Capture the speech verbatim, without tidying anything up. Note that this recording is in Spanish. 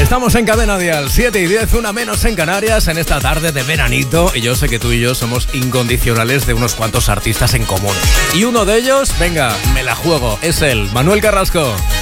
Estamos en Cadena Dial, siete y diez, una menos en Canarias, en esta tarde de veranito. Y yo sé que tú y yo somos incondicionales de unos cuantos artistas en común. Y uno de ellos, venga, me la juego, es él, Manuel Carrasco.